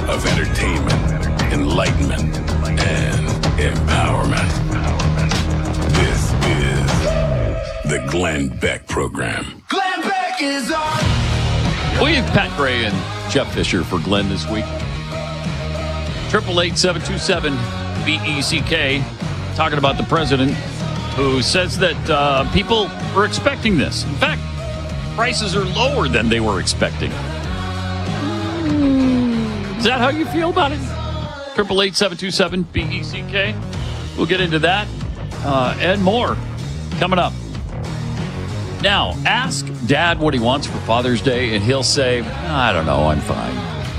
of entertainment, enlightenment, and empowerment. This is the Glenn Beck Program. Glenn Beck is on. We have Pat Gray and Jeff Fisher for Glenn this week. 888-727-BECK, talking about the president who says that people were expecting this. In fact, prices are lower than they were expecting. Is that how you feel about it? 888-727-BECK. We'll get into that and more coming up. Now, ask Dad what he wants for Father's Day, and he'll say, I don't know, I'm fine.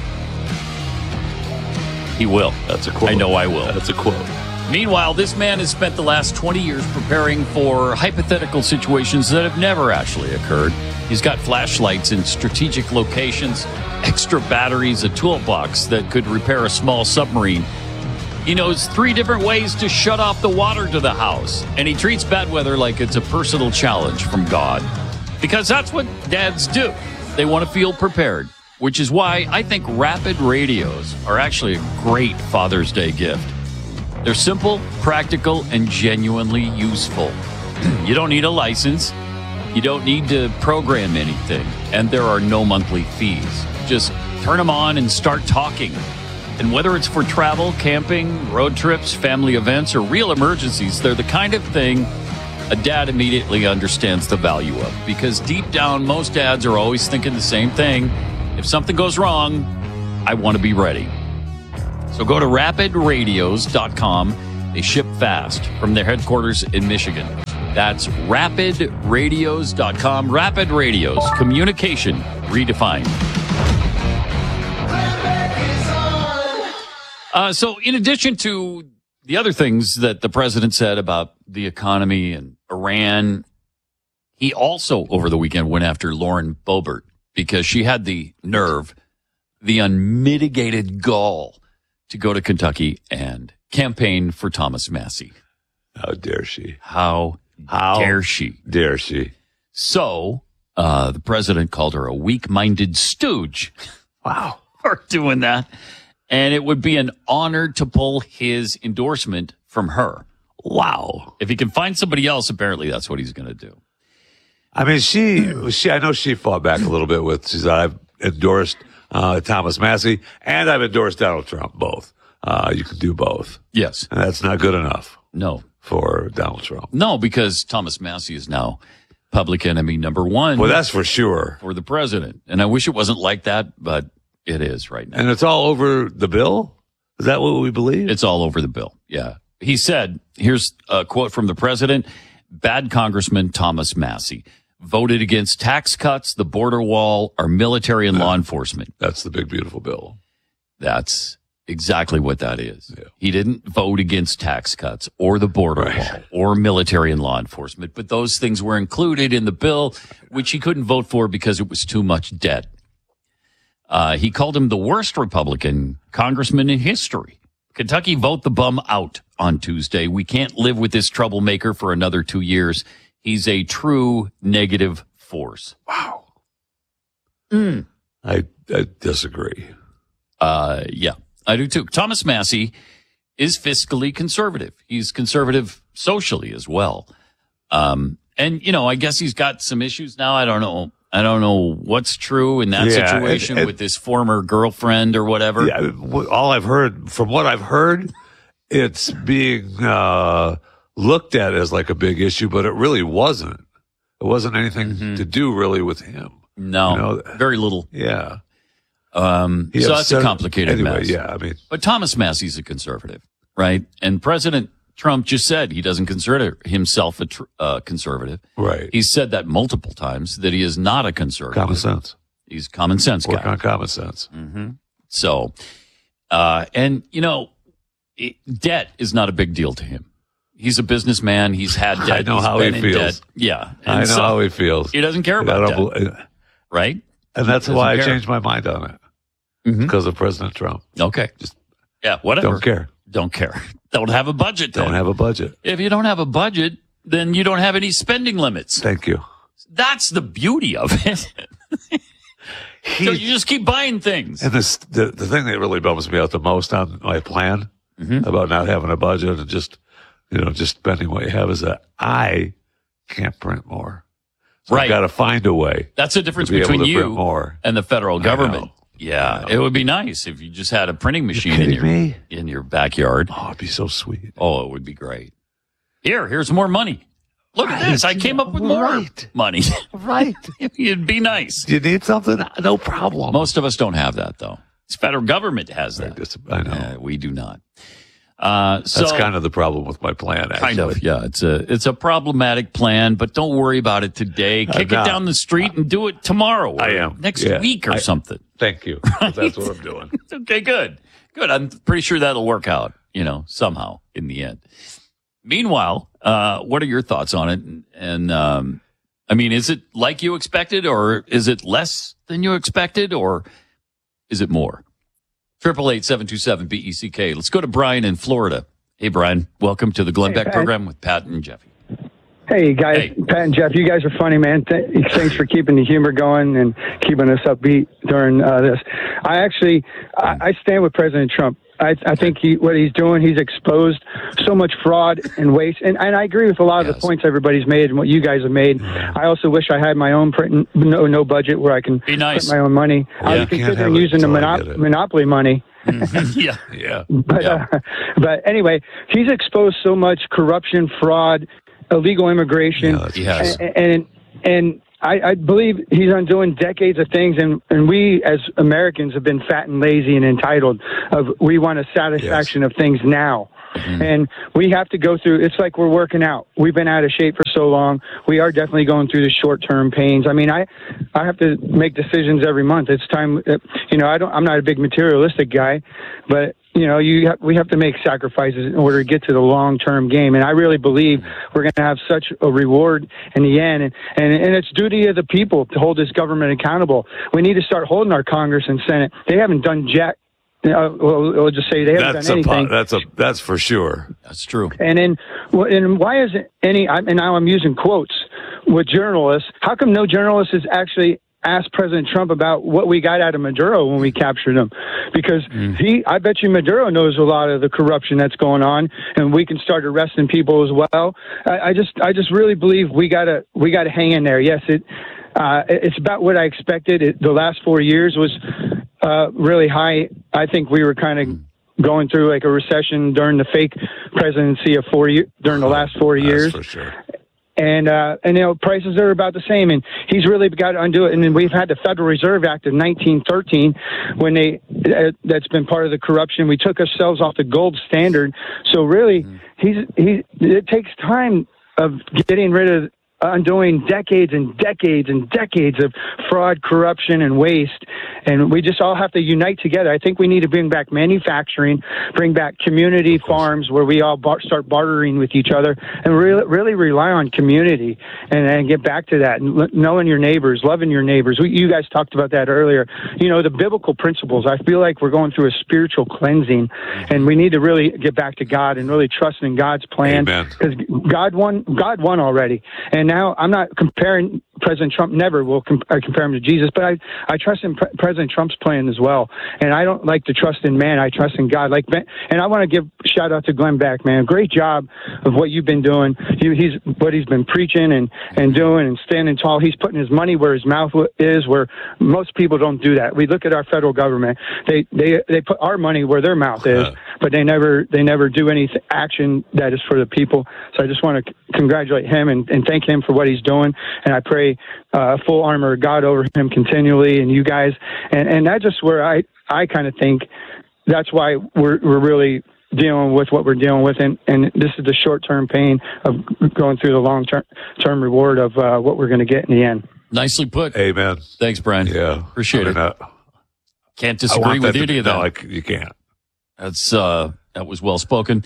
He will. That's a quote. I know I will. That's a quote. Meanwhile, this man has spent the last 20 years preparing for hypothetical situations that have never actually occurred. He's got flashlights in strategic locations, extra batteries, a toolbox that could repair a small submarine. He knows 3 different ways to shut off the water to the house, and he treats bad weather like it's a personal challenge from God. Because that's what dads do. They want to feel prepared, which is why I think Rapid Radios are actually a great Father's Day gift. They're simple, practical, and genuinely useful. You don't need a license. You don't need to program anything. And there are no monthly fees. Just turn them on and start talking. And whether it's for travel, camping, road trips, family events, or real emergencies, they're the kind of thing a dad immediately understands the value of. Because deep down, most dads are always thinking the same thing. If something goes wrong, I want to be ready. So go to rapidradios.com. They ship fast from their headquarters in Michigan. That's rapidradios.com. Rapid Radios. Communication redefined. So in addition to the other things that the president said about the economy and Iran, he also over the weekend went after Lauren Boebert because she had the nerve, the unmitigated gall to go to Kentucky and campaign for Thomas Massie. How dare she? How dare she? Dare she? So the president called her a weak-minded stooge. Wow. For doing that. And it would be an honor to pull his endorsement from her. Wow. If he can find somebody else, apparently that's what he's going to do. I mean, she. I know she fought back a little bit with. She said, "I've endorsed Thomas Massie and I've endorsed Donald Trump. Both. You can do both. Yes, and that's not good enough. No, for Donald Trump. No, because Thomas Massie is now public enemy number 1. Well, that's for sure for the president. And I wish it wasn't like that, but it is right now. And it's all over the bill. Is that what we believe? It's all over the bill. Yeah. He said, here's a quote from the president. Bad Congressman Thomas Massie voted against tax cuts, the border wall, our military and law enforcement. That's the big, beautiful bill. That's exactly what that is. Yeah. He didn't vote against tax cuts or the border wall or military and law enforcement, but those things were included in the bill, which he couldn't vote for because it was too much debt. He called him the worst Republican congressman in history. Kentucky, vote the bum out on Tuesday. We can't live with this troublemaker for another 2 years. He's a true negative force. Wow. I disagree. Yeah, I do too. Thomas Massie is fiscally conservative. He's conservative socially as well. And, you know, I guess he's got some issues now. I don't know what's true in that situation with his former girlfriend or whatever. Yeah, all I've heard, from what I've heard, it's being looked at as like a big issue, but it really wasn't. It wasn't anything to do really with him. No, you know? Very little. Yeah. So that's a complicated mess. Yeah, I mean, but Thomas Massie's a conservative, right? And President Trump just said he doesn't consider himself a conservative. Right. He's said that multiple times, that he is not a conservative. Common sense. He's a common sense guy. Work on common sense. Mm-hmm. So, and, you know, debt is not a big deal to him. He's a businessman. He's had debt. I know how he feels. Yeah. I know how he feels. He doesn't care about debt. Right? And that's why I changed my mind on it. Because of President Trump. Okay. Yeah, whatever. Don't care. Don't care. Don't have a budget then. Don't have a budget. If you don't have a budget, then you don't have any spending limits. Thank you. That's the beauty of it. So you just keep buying things. And the thing that really bums me out the most on my plan about not having a budget and just spending what you have is that I can't print more. So I got to find a way. That's the difference to be between able to you print more. and the federal government. I Yeah, know. it would be nice if you just had a printing machine in your backyard. Oh, it'd be so sweet. Oh, it would be great. Here's more money. Look at this. I came up with more money. Right. It'd be nice. Do you need something? No problem. Most of us don't have that, though. The federal government has that. I know. We do not. That's kind of the problem with my plan, actually. Kind of, yeah. It's a problematic plan, but don't worry about it today. Kick it down the street and do it tomorrow. Or I am. next week or something. Thank you. That's what I'm doing. Okay, good. I'm pretty sure that'll work out, somehow in the end. Meanwhile, what are your thoughts on it? And I mean, is it like you expected, or is it less than you expected, or is it more? 888-727-BECK. Let's go to Brian in Florida. Hey, Brian, welcome to the Glenn Beck program with Pat and Jeffy. Hey, guys. Hey. Pat and Jeff, you guys are funny, man. Thanks for keeping the humor going and keeping us upbeat during this. I stand with President Trump. I think what he's doing, he's exposed so much fraud and waste. And I agree with a lot of the points everybody's made and what you guys have made. I also wish I had my own no budget where I can print my own money. Yeah. I was considering using the monopoly money. Yeah. But anyway, he's exposed so much corruption, fraud, illegal immigration. And I believe he's undoing decades of things, and we as Americans have been fat and lazy and entitled. We want a satisfaction of things now. Mm-hmm. And we have to go through, it's like we're working out. We've been out of shape for so long. We are definitely going through the short-term pains. I mean, I have to make decisions every month. It's time, I'm not a big materialistic guy, but we have to make sacrifices in order to get to the long-term game. And I really believe we're going to have such a reward in the end. And it's duty of the people to hold this government accountable. We need to start holding our Congress and Senate. They haven't done jack. We'll just say they haven't done anything. That's for sure. That's true. And why isn't and now I'm using quotes with journalists. How come no journalist has actually asked President Trump about what we got out of Maduro when we captured him? Because I bet you Maduro knows a lot of the corruption that's going on, and we can start arresting people as well. I just really believe we gotta hang in there. Yes, it's about what I expected. The last 4 years was really high. I think we were kind of going through like a recession during the fake presidency of during the last 4 years. That's for sure. And prices are about the same, and he's really got to undo it. And then we've had the Federal Reserve Act of 1913 when that's been part of the corruption. We took ourselves off the gold standard. So really, it takes time of getting rid of undoing decades and decades and decades of fraud, corruption, and waste. And we just all have to unite together. I think we need to bring back manufacturing, bring back community farms where we all start bartering with each other and really rely on community and get back to that. And knowing your neighbors, loving your neighbors. You guys talked about that earlier. The biblical principles. I feel like we're going through a spiritual cleansing, and we need to really get back to God and really trust in God's plan. Because God won already. And now I'm not comparing President Trump. Never will compare him to Jesus, but I trust in President Trump's plan as well. And I don't like to trust in man. I trust in God. And I want to give a shout out to Glenn Beck, man. Great job of what you've been doing. He's been preaching and doing and standing tall. He's putting his money where his mouth is, where most people don't do that. We look at our federal government. They put our money where their mouth is, but they never do any action that is for the people. So I just want to congratulate him and thank him for what he's doing. And I pray full armor of God over him continually, and you guys. And that's just where I kind of think that's why we're really dealing with what we're dealing with. And this is the short-term pain of going through the long-term reward of what we're going to get in the end. Nicely put. Amen. Thanks, Brian. Yeah. Appreciate it. Can't disagree with any of that. You can't. That was well spoken.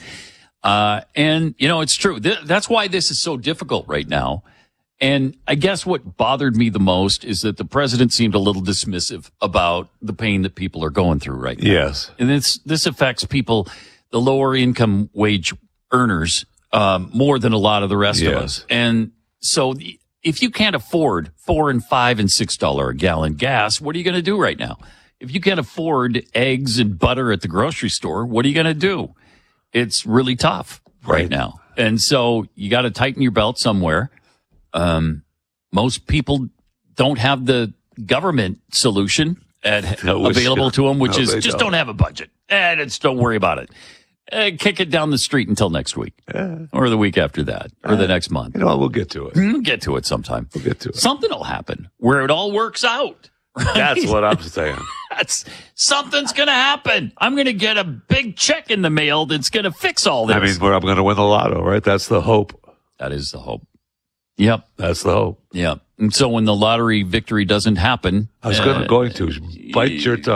And it's true. That's why this is so difficult right now. And I guess what bothered me the most is that the president seemed a little dismissive about the pain that people are going through right now. Yes. And this affects people, the lower income wage earners, more than a lot of the rest of us. And so if you can't afford $4 and $5 and $6 a gallon gas, what are you going to do right now? If you can't afford eggs and butter at the grocery store, what are you going to do? It's really tough right now. And so you got to tighten your belt somewhere. Most people don't have the government solution available to them, which is just don't have a budget. And don't worry about it. Kick it down the street until next week or the week after that or the next month. You know, we'll get to it. We'll get to it sometime. We'll get to it. Something will happen where it all works out. Right? That's what I'm saying. Something's going to happen. I'm going to get a big check in the mail that's going to fix all this. I mean, I'm going to win the lotto, right? That's the hope. That is the hope. Yep. That's the hope. Yep. And so when the lottery victory doesn't happen, I was going to bite your tongue.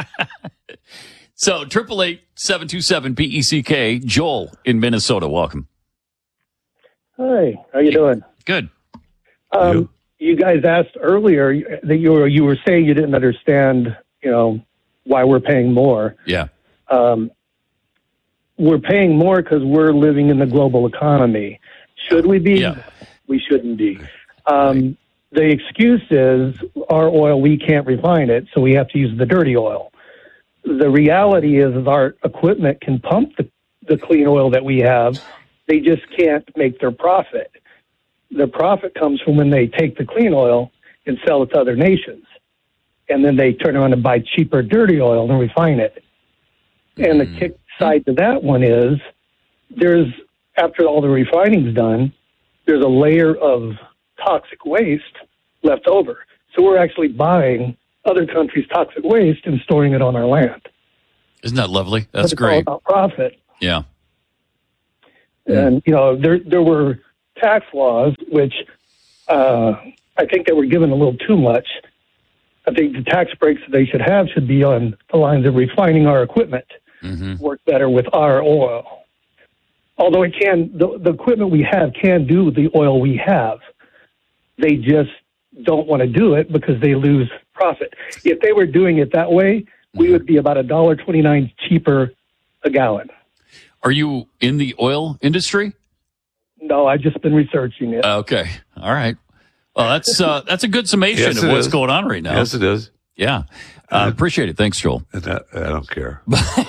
So 888-727-BECK, Joel in Minnesota. Welcome. Hi, how you doing? Good. You guys asked earlier that you were saying you didn't understand, why we're paying more. Yeah. We're paying more because we're living in the global economy. Should we be? Yeah. We shouldn't be. The excuse is our oil, we can't refine it, so we have to use the dirty oil. The reality is our equipment can pump the clean oil that we have. They just can't make their profit. The profit comes from when they take the clean oil and sell it to other nations. And then they turn around and buy cheaper dirty oil and refine it. And the kick side to that one is after all the refining's done, there's a layer of toxic waste left over. So we're actually buying other countries' toxic waste and storing it on our land. Isn't that lovely? That's but it's great. all about profit. Yeah. And, there were tax laws, which I think they were given a little too much. I think the tax breaks that they should have should be on the lines of refining our equipment, work better with our oil. Although it can, the equipment we have can do the oil we have. They just don't want to do it because they lose profit. If they were doing it that way, we would be about $1.29 cheaper a gallon. Are you in the oil industry? No, I've just been researching it. Okay. All right. Well, that's a good summation of what's going on right now. Yes, it is. Yeah. Appreciate it. Thanks, Joel. And I don't care.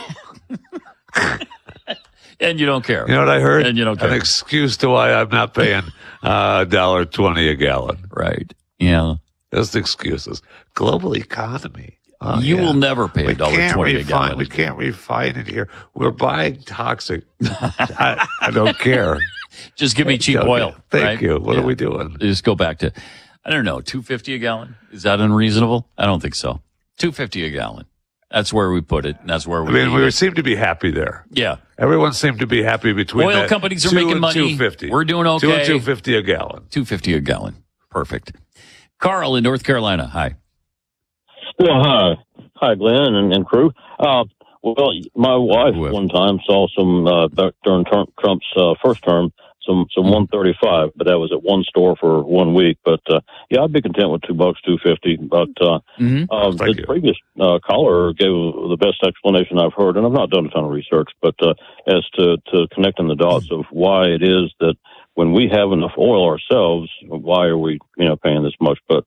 And you don't care. You know what I heard? And you don't care. An excuse to why I'm not paying $1.20 a gallon. Right. Yeah. Just excuses. Global economy. Oh, you will never pay $1.20 a gallon. We can't refine it here. We're buying toxic. I don't care. Just give me cheap oil. Thank you. What are we doing? Just go back to, I don't know, $2.50 a gallon. Is that unreasonable? I don't think so. $2.50 a gallon. That's where we put it. And that's where we seem to be happy there. Yeah. Everyone seemed to be happy between oil companies are making money. $2.50. We're doing okay. $2 and $2.50 a gallon. $2.50 a gallon. Perfect. Carl in North Carolina. Hi. Well, hi, Glenn and crew. Well, my wife one time saw some back during Trump's first term, some 135, but that was at one store for 1 week. But I'd be content with $2, $2.50. But the previous caller gave the best explanation I've heard, and I've not done a ton of research, but as to connecting the dots of why it is that when we have enough oil ourselves, why are we paying this much? But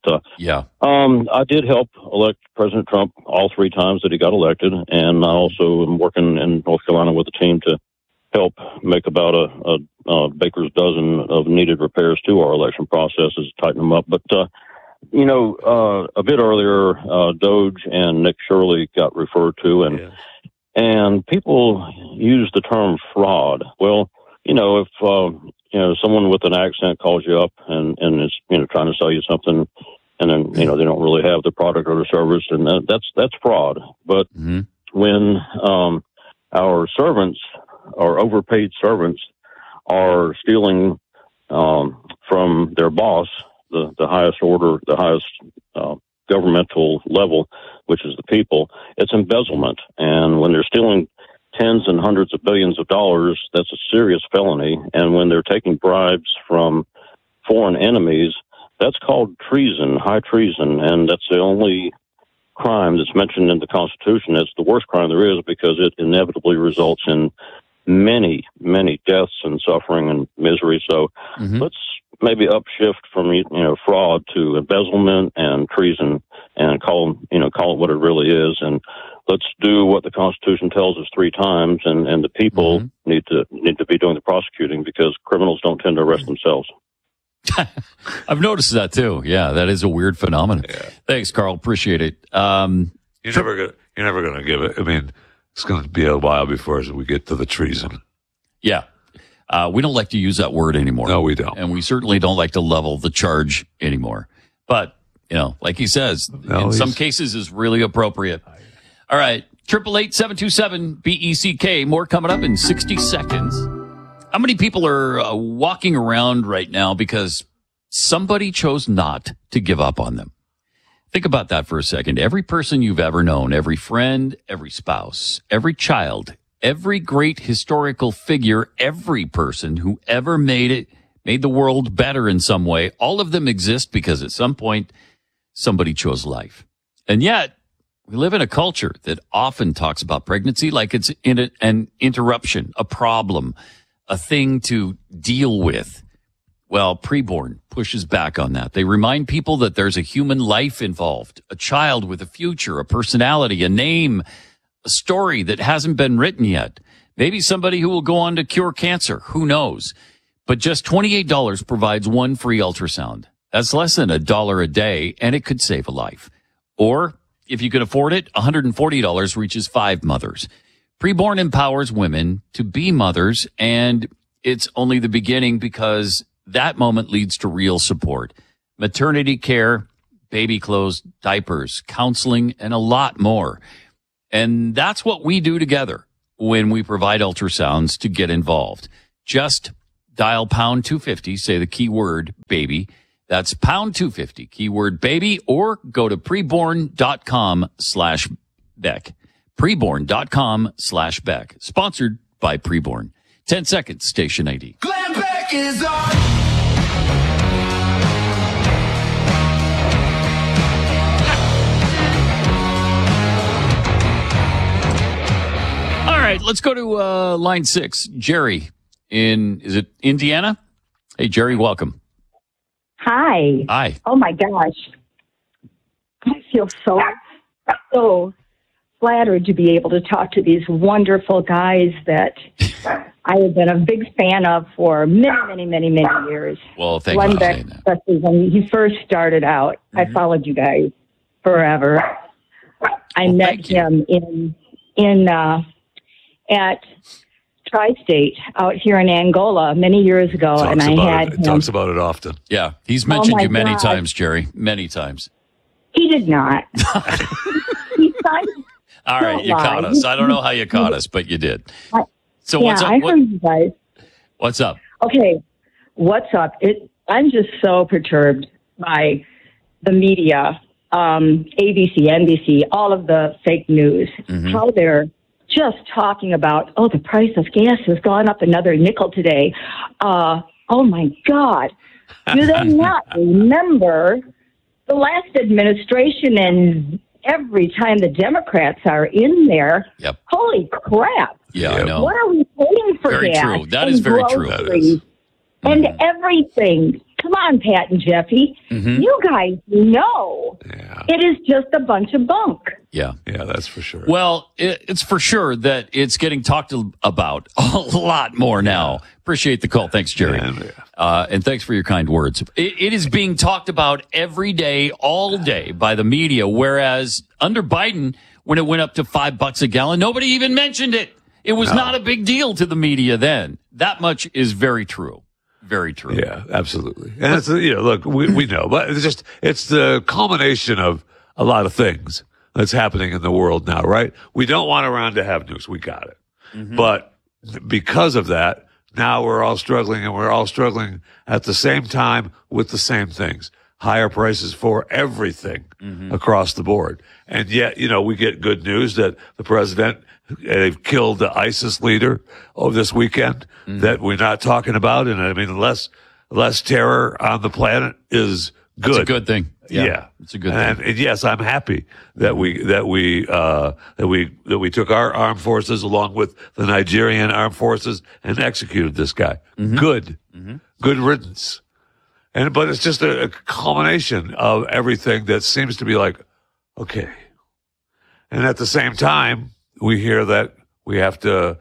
I did help elect President Trump all 3 times that he got elected, and I also am working in North Carolina with a team to help make about a baker's dozen of needed repairs to our election processes, tighten them up. But a bit earlier, Doge and Nick Shirley got referred to, and people use the term fraud. Well, if someone with an accent calls you up and is trying to sell you something, and then they don't really have the product or the service, and that's fraud. But when our servants, our overpaid servants, are stealing from their boss, the highest order, the highest governmental level, which is the people, it's embezzlement. And when they're stealing tens and hundreds of billions of dollars, that's a serious felony. And when they're taking bribes from foreign enemies, that's called treason, high treason, and that's the only crime that's mentioned in the Constitution. It's the worst crime there is because it inevitably results in many, many deaths and suffering and misery. So let's maybe upshift from fraud to embezzlement and treason, and call it what it really is. And let's do what the Constitution tells us 3 times, and the people need to be doing the prosecuting, because criminals don't tend to arrest themselves. I've noticed that too. Yeah, that is a weird phenomenon. Yeah. Thanks, Carl. Appreciate it. You're never gonna give it. I mean, it's going to be a while before we get to the treason. Yeah. We don't like to use that word anymore. No, we don't. And we certainly don't like to level the charge anymore. But, like he says, in some cases is really appropriate. All right. 888-727-BECK. More coming up in 60 seconds. How many people are walking around right now because somebody chose not to give up on them? Think about that for a second. Every person you've ever known, every friend, every spouse, every child, every great historical figure, every person who ever made the world better in some way, all of them exist because at some point somebody chose life. And yet we live in a culture that often talks about pregnancy like it's an interruption, a problem, a thing to deal with. Well, Preborn pushes back on that. They remind people that there's a human life involved, a child with a future, a personality, a name, a story that hasn't been written yet. Maybe somebody who will go on to cure cancer. Who knows? But just $28 provides one free ultrasound. That's less than $1 a day, and it could save a life. Or, if you can afford it, $140 reaches 5 mothers. Preborn empowers women to be mothers, and it's only the beginning, because that moment leads to real support. Maternity care, baby clothes, diapers, counseling, and a lot more. And that's what we do together when we provide ultrasounds to get involved. Just dial pound 250, say the keyword baby. That's pound 250, keyword baby, or go to preborn.com/Beck. Preborn.com/Beck. Sponsored by Preborn. 10 seconds, station ID. Glenn Beck is on. All right, let's go to line 6. Jerry is it Indiana? Hey, Jerry, welcome. Hi. Hi. Oh, my gosh. I feel so flattered to be able to talk to these wonderful guys that I have been a big fan of for many, many, many years. Well, thank you for saying that. Especially when he first started out. I followed you guys forever. I met him at Tri-State out here in Angola many years ago, and I had him. Talks about it often. Yeah, he's mentioned you many times, Jerry. Many times. He did not. All right, you caught us. I don't know how you caught us, but you did. So what's up? I heard you guys. What's up? Okay, what's up? I'm just so perturbed by the media, ABC, NBC, all of the fake news, how they're just talking about, the price of gas has gone up another nickel today. Oh, my God. Do they not remember the last administration, and every time the Democrats are in there? Yep. Holy crap. Yeah, I know. What are we paying for very gas? True. That is very true. And everything. Come on, Pat and Jeffy. You guys know it is just a bunch of bunk. Yeah, that's for sure. Well, it's for sure that it's getting talked about a lot more now. Appreciate the call. Thanks, Jerry. And thanks for your kind words. It is being talked about every day, all day by the media, whereas under Biden, when it went up to $5 a gallon, nobody even mentioned it. It was not a big deal to the media then. That much is very true. Very true. Yeah, absolutely. And it's, look, we know, but it's the culmination of a lot of things that's happening in the world now, right? We don't want Iran to have nukes. We got it. But because of that, now we're all struggling, and we're all struggling at the same time with the same things. Higher prices for everything across the board. And yet, we get good news that the president, they've killed the ISIS leader this weekend that we're not talking about. And I mean, less terror on the planet is good. It's a good thing. Yeah. It's a good thing. And yes, I'm happy that we took our armed forces along with the Nigerian armed forces and executed this guy. Good. Good riddance. But it's just a culmination of everything that seems to be like, okay. And at the same time, we hear that we haven't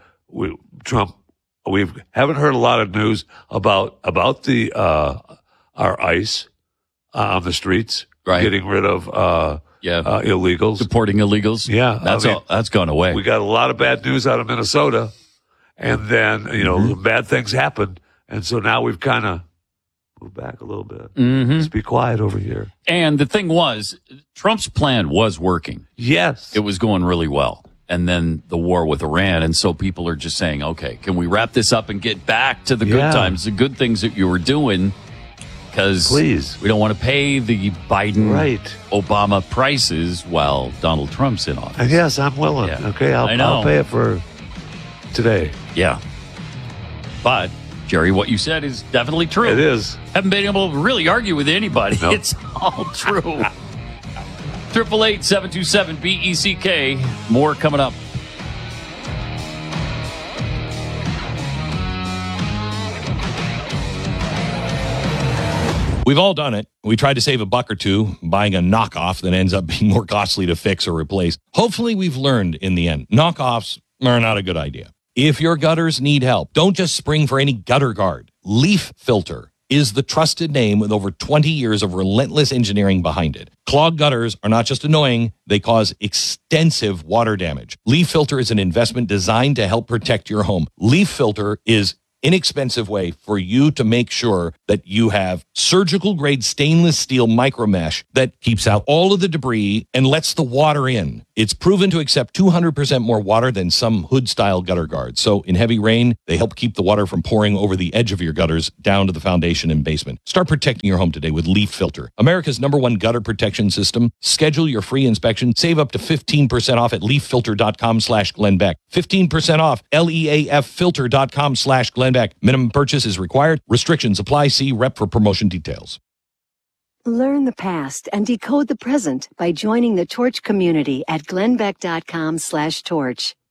heard a lot of news about the our ICE on the streets, right, getting rid of illegals, deporting illegals. Yeah, that's gone away. We got a lot of bad news out of Minnesota, and then bad things happened, and so now we've kind of moved back a little bit. Let's be quiet over here. And the thing was, Trump's plan was working. Yes, it was going really well. And then the war with Iran. And so people are just saying, okay, can we wrap this up and get back to the good times, the good things that you were doing? Because we don't want to pay the Biden, Obama prices while Donald Trump's in office. And yes, I'm willing. Yeah. Okay, I'll pay it for today. Yeah. But, Jerry, what you said is definitely true. It is. Haven't been able to really argue with anybody. Nope. It's all true. 888-727-BECK. More coming up. We've all done it. We tried to save a buck or two buying a knockoff that ends up being more costly to fix or replace. Hopefully we've learned in the end. Knockoffs are not a good idea. If your gutters need help, don't just spring for any gutter guard. Leaf Filter is the trusted name with over 20 years of relentless engineering behind it. Clogged gutters are not just annoying, they cause extensive water damage. Leaf Filter is an investment designed to help protect your home. Leaf Filter is inexpensive way for you to make sure that you have surgical grade stainless steel micro mesh that keeps out all of the debris and lets the water in. It's proven to accept 200% more water than some hood style gutter guards. So in heavy rain, they help keep the water from pouring over the edge of your gutters down to the foundation and basement. Start protecting your home today with Leaf Filter, America's #1 gutter protection system. Schedule your free inspection. Save up to 15% off at leaffilter.com/Glenn Beck. 15% off leaffilter.com/Glenn Beck. Minimum purchase is required. Restrictions apply. See rep for promotion details. Learn the past and decode the present by joining the Torch community at glennbeck.com/torch.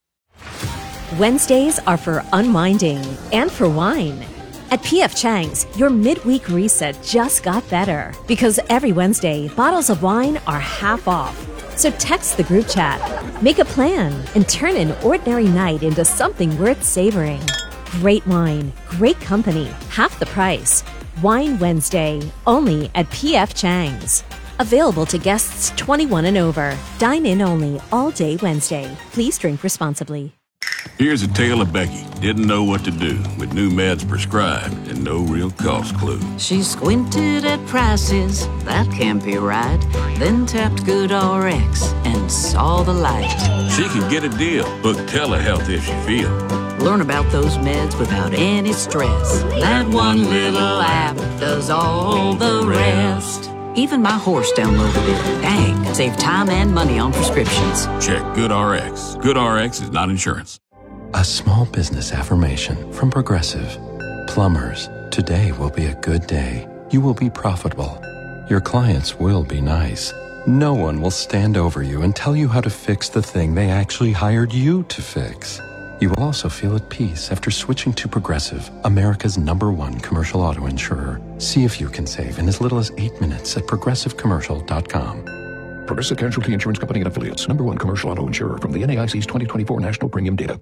Wednesdays are for unwinding and for wine. At P.F. Chang's, your midweek reset just got better because every Wednesday, bottles of wine are half off. So text the group chat, make a plan, and turn an ordinary night into something worth savoring. Great wine, great company, half the price. Wine Wednesday, only at P.F. Chang's. Available to guests 21 and over. Dine in only all day Wednesday. Please drink responsibly. Here's a tale of Becky. Didn't know what to do with new meds prescribed and no real cost clue. She squinted at prices, that can't be right. Then tapped GoodRx and saw the light. She can get a deal. Book telehealth if she feel. Learn about those meds without any stress. That one little app does all the rest. Even my horse downloaded it. Dang, save time and money on prescriptions. Check GoodRx. GoodRx is not insurance. A small business affirmation from Progressive. Plumbers, today will be a good day. You will be profitable. Your clients will be nice. No one will stand over you and tell you how to fix the thing they actually hired you to fix. You will also feel at peace after switching to Progressive, America's #1 commercial auto insurer. See if you can save in as little as 8 minutes at progressivecommercial.com. Progressive Casualty Insurance Company and Affiliates, #1 commercial auto insurer from the NAIC's 2024 National Premium Data.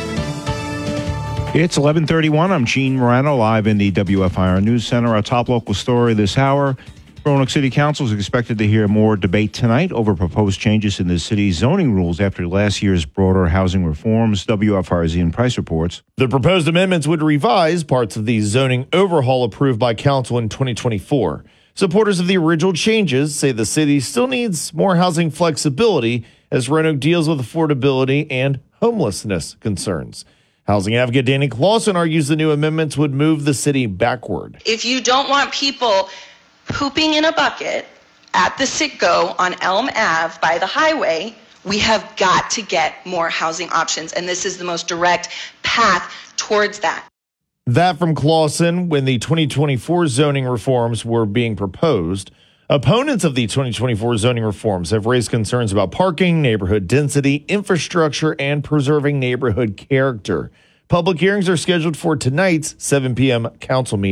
It's 11:31. I'm Gene Morano, live in the WFIR News Center. Our top local story this hour. Roanoke City Council is expected to hear more debate tonight over proposed changes in the city's zoning rules after last year's broader housing reforms. WFIR's Ian Price reports. The proposed amendments would revise parts of the zoning overhaul approved by council in 2024. Supporters of the original changes say the city still needs more housing flexibility as Roanoke deals with affordability and homelessness concerns. Housing advocate Danny Clausen argues the new amendments would move the city backward. If you don't want people pooping in a bucket at the Citgo on Elm Ave by the highway, we have got to get more housing options, and this is the most direct path towards that. That from Clausen when the 2024 zoning reforms were being proposed. Opponents of the 2024 zoning reforms have raised concerns about parking, neighborhood density, infrastructure, and preserving neighborhood character. Public hearings are scheduled for tonight's 7 p.m. council meeting.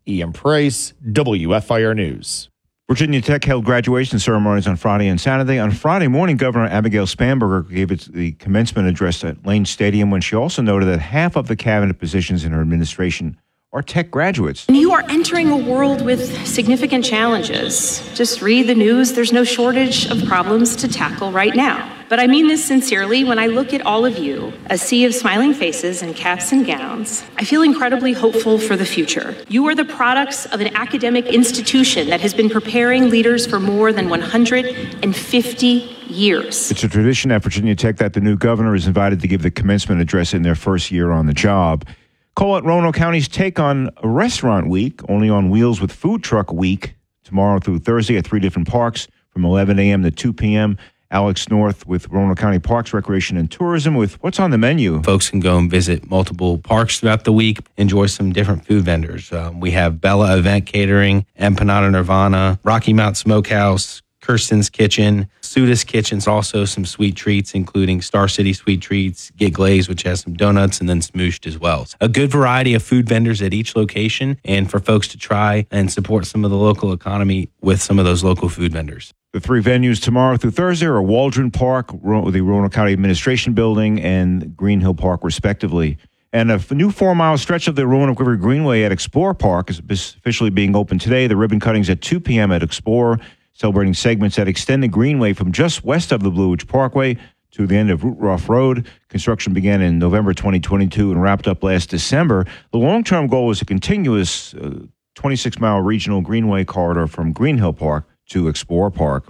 Ian Price, WFIR News. Virginia Tech held graduation ceremonies on Friday and Saturday. On Friday morning, Governor Abigail Spanberger gave the commencement address at Lane Stadium when she also noted that half of the cabinet positions in her administration are tech graduates. You are entering a world with significant challenges. Just read the news. There's no shortage of problems to tackle right now. But I mean this sincerely. When I look at all of you, a sea of smiling faces and caps and gowns, I feel incredibly hopeful for the future. You are the products of an academic institution that has been preparing leaders for more than 150 years. It's a tradition at Virginia Tech that the new governor is invited to give the commencement address in their first year on the job. Call it Roanoke County's take on Restaurant Week, only on wheels with Food Truck Week, tomorrow through Thursday at 3 different parks from 11 a.m. to 2 p.m. Alex North with Roanoke County Parks, Recreation, and Tourism with what's on the menu. Folks can go and visit multiple parks throughout the week, enjoy some different food vendors. We have Bella Event Catering, Empanada Nirvana, Rocky Mount Smokehouse, Kirsten's Kitchen, Suda's Kitchen's also some sweet treats, including Star City Sweet Treats, Get Glazed, which has some donuts, and then Smooshed as well. A good variety of food vendors at each location, and for folks to try and support some of the local economy with some of those local food vendors. The three venues tomorrow through Thursday are Waldron Park, the Roanoke County Administration Building, and Green Hill Park, respectively. And a new 4-mile stretch of the Roanoke River Greenway at Explorer Park is officially being opened today. The ribbon cutting's at 2 p.m. at Explorer, celebrating segments that extend the Greenway from just west of the Blue Ridge Parkway to the end of Root Rough Road. Construction began in November 2022 and wrapped up last December. The long-term goal is a continuous 26-mile regional Greenway corridor from Green Hill Park to Explorer Park.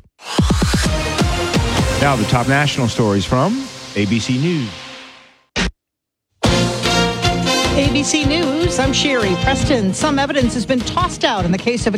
Now the top national stories from ABC News. ABC News, I'm Sherry Preston. Some evidence has been tossed out in the case of a